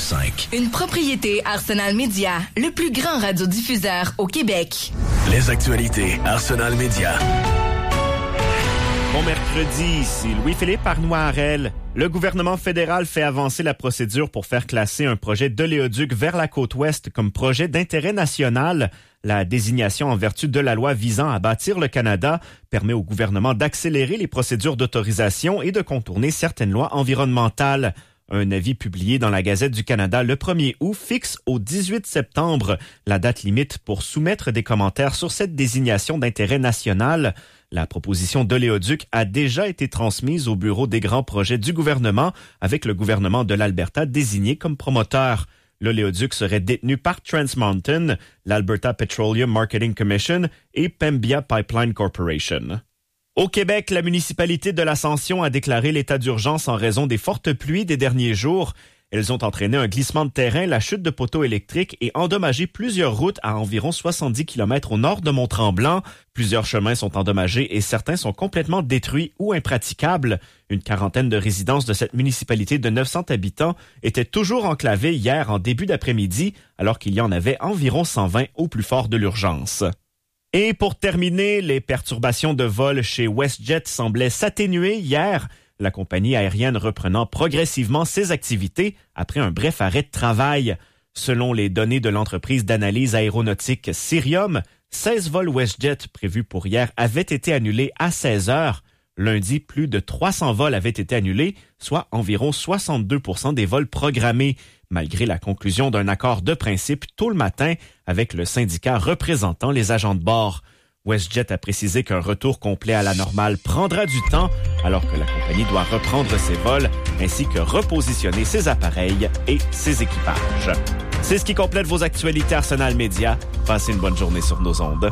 101.5. Une propriété Arsenal Media, le plus grand radiodiffuseur au Québec. Les actualités Arsenal Media. Bon mercredi, ici Louis-Philippe Arnois-Harel. Le gouvernement fédéral fait avancer la procédure pour faire classer un projet d'oléoduc vers la côte ouest comme projet d'intérêt national. La désignation en vertu de la loi visant à bâtir le Canada permet au gouvernement d'accélérer les procédures d'autorisation et de contourner certaines lois environnementales. Un avis publié dans la Gazette du Canada le 1er août fixe au 18 septembre la date limite pour soumettre des commentaires sur cette désignation d'intérêt national. La proposition d'oléoduc a déjà été transmise au bureau des grands projets du gouvernement avec le gouvernement de l'Alberta désigné comme promoteur. L'oléoduc serait détenu par Trans Mountain, l'Alberta Petroleum Marketing Commission et Pembina Pipeline Corporation. Au Québec, la municipalité de l'Ascension a déclaré l'état d'urgence en raison des fortes pluies des derniers jours. Elles ont entraîné un glissement de terrain, la chute de poteaux électriques et endommagé plusieurs routes à environ 70 km au nord de Mont-Tremblant. Plusieurs chemins sont endommagés et certains sont complètement détruits ou impraticables. Une quarantaine de résidences de cette municipalité de 900 habitants étaient toujours enclavées hier en début d'après-midi, alors qu'il y en avait environ 120 au plus fort de l'urgence. Et pour terminer, les perturbations de vol chez WestJet semblaient s'atténuer hier, la compagnie aérienne reprenant progressivement ses activités après un bref arrêt de travail. Selon les données de l'entreprise d'analyse aéronautique Cirium, 16 vols WestJet prévus pour hier avaient été annulés à 16 heures. Lundi, plus de 300 vols avaient été annulés, soit environ 62% des vols programmés, malgré la conclusion d'un accord de principe tôt le matin avec le syndicat représentant les agents de bord. WestJet a précisé qu'un retour complet à la normale prendra du temps, alors que la compagnie doit reprendre ses vols ainsi que repositionner ses appareils et ses équipages. C'est ce qui complète vos actualités Arsenal Media. Passez une bonne journée sur nos ondes.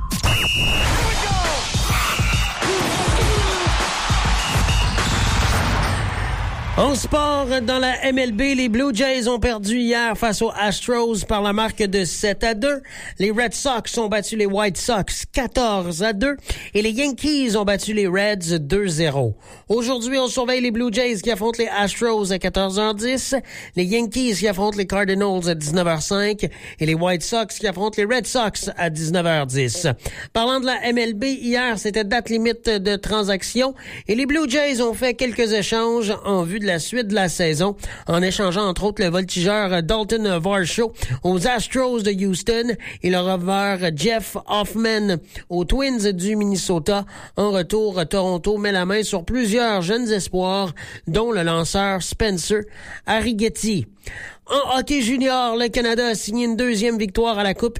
En sport, dans la MLB, les Blue Jays ont perdu hier face aux Astros par la marque de 7-2. Les Red Sox ont battu les White Sox 14-2 et les Yankees ont battu les Reds 2-0. Aujourd'hui, on surveille les Blue Jays qui affrontent les Astros à 14h10, les Yankees qui affrontent les Cardinals à 19h05 et les White Sox qui affrontent les Red Sox à 19h10. Parlant de la MLB, hier, c'était date limite de transaction et les Blue Jays ont fait quelques échanges en vue de la suite de la saison, en échangeant entre autres le voltigeur Dalton Varsho aux Astros de Houston et le receveur Jeff Hoffman aux Twins du Minnesota. En retour, Toronto met la main sur plusieurs jeunes espoirs, dont le lanceur Spencer Arrighetti. En hockey junior, le Canada a signé une deuxième victoire à la Coupe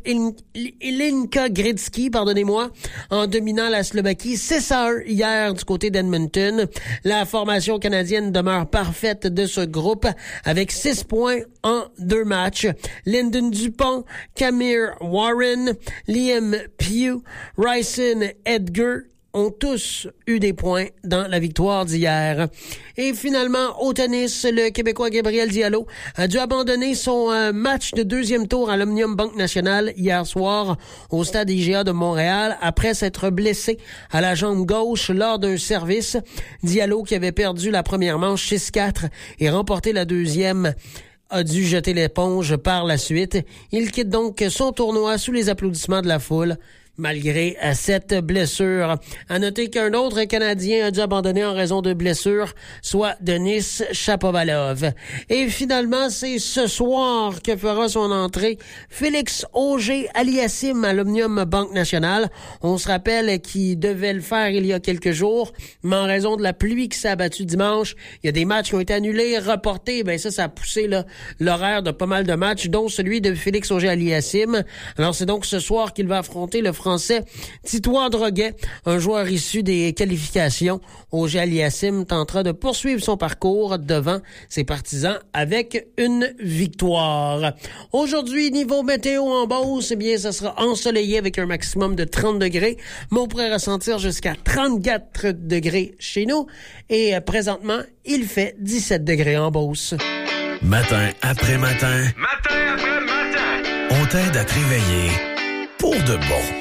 Hlinka Gretzky, en dominant la Slovaquie 6-1 hier du côté d'Edmonton. La formation canadienne demeure parfaite de ce groupe avec 6 points en 2 matchs. Lyndon Dupont, Kamir Warren, Liam Pugh, Ryson Edgar ont tous eu des points dans la victoire d'hier. Et finalement, au tennis, le Québécois Gabriel Diallo a dû abandonner son match de deuxième tour à l'Omnium Banque Nationale hier soir au stade IGA de Montréal après s'être blessé à la jambe gauche lors d'un service. Diallo, qui avait perdu la première manche 6-4 et remporté la deuxième, a dû jeter l'éponge par la suite. Il quitte donc son tournoi sous les applaudissements de la foule, malgré cette blessure. À noter qu'un autre Canadien a dû abandonner en raison de blessure, soit Denis Shapovalov. Et finalement, c'est ce soir que fera son entrée Félix Auger-Aliassime à l'Omnium Banque Nationale. On se rappelle qu'il devait le faire il y a quelques jours, mais en raison de la pluie qui s'est abattue dimanche, il y a des matchs qui ont été annulés, reportés. Ça a poussé l'horaire de pas mal de matchs, dont celui de Félix Auger-Aliassime. Alors c'est donc ce soir qu'il va affronter le Français Titouan Droguet, un joueur issu des qualifications. Auger-Aliassime tentera de poursuivre son parcours devant ses partisans avec une victoire. Aujourd'hui, niveau météo en Beauce, ça sera ensoleillé avec un maximum de 30 degrés, mais on pourrait ressentir jusqu'à 34 degrés chez nous. Et présentement, il fait 17 degrés en Beauce. Matin après matin. Matin après matin. On t'aide à te réveiller pour de bon.